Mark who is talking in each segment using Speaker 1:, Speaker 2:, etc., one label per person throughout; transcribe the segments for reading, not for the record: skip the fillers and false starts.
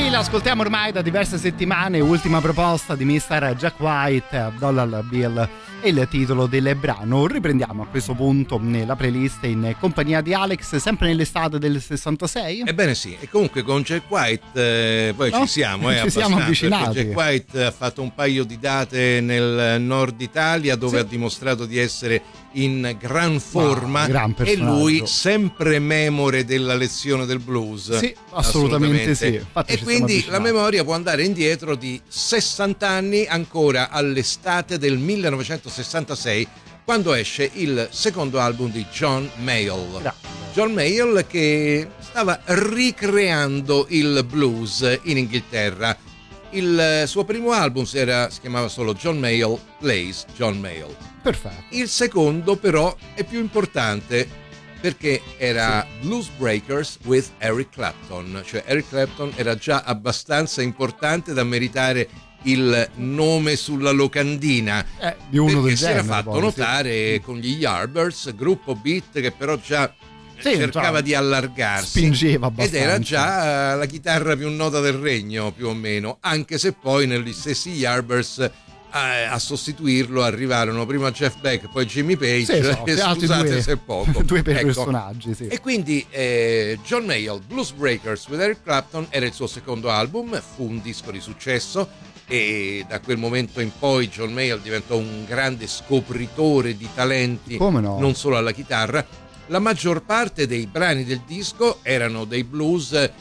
Speaker 1: Sì, l'ascoltiamo ormai da diverse settimane, ultima proposta di Mr. Jack White, Dollar Bill è il titolo del brano. Riprendiamo a questo punto la playlist in compagnia di Alex, sempre nell'estate del 66.
Speaker 2: Ebbene sì, e comunque con Jack White poi
Speaker 1: no?
Speaker 2: ci siamo,
Speaker 1: ci siamo avvicinati.
Speaker 2: Jack White ha fatto un paio di date nel nord Italia dove ha dimostrato di essere in gran forma, e lui sempre memore della lezione del blues.
Speaker 1: Sì, assolutamente sì.
Speaker 2: Infatti e quindi la memoria può andare indietro di 60 anni, ancora all'estate del 1966, quando esce il secondo album di John Mayall. John Mayall che stava ricreando il blues in Inghilterra. Il suo primo album si chiamava solo John Mayall Plays John Mayall.
Speaker 1: Perfetto.
Speaker 2: Il secondo però è più importante perché era Blues Breakers with Eric Clapton, cioè Eric Clapton era già abbastanza importante da meritare il nome sulla locandina
Speaker 1: di uno del genere,
Speaker 2: si era fatto notare con gli Yardbirds, gruppo beat che però già cercava di allargarsi,
Speaker 1: spingeva abbastanza,
Speaker 2: ed era già la chitarra più nota del regno più o meno, anche se poi negli stessi Yardbirds a sostituirlo arrivarono prima Jeff Beck poi Jimmy Page, scusate se è poco,
Speaker 1: due personaggi, sì.
Speaker 2: E quindi John Mayall, Blues Breakers with Eric Clapton era il suo secondo album, fu un disco di successo e da quel momento in poi John Mayall diventò un grande scopritore di talenti, non solo alla chitarra. La maggior parte dei brani del disco erano dei blues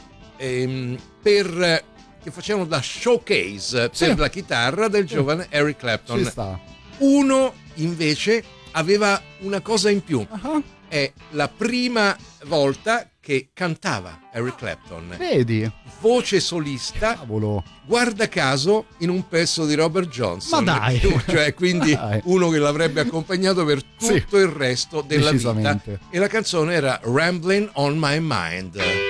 Speaker 2: che facevano da showcase per la chitarra del giovane Eric Clapton. Uno invece aveva una cosa in più. È la prima volta che cantava Eric Clapton.
Speaker 1: Vedi?
Speaker 2: Voce solista.
Speaker 1: Cavolo.
Speaker 2: Guarda caso in un pezzo di Robert Johnson.
Speaker 1: Ma dai!
Speaker 2: Cioè, quindi uno che l'avrebbe accompagnato per tutto il resto della vita. E la canzone era Rambling on My Mind.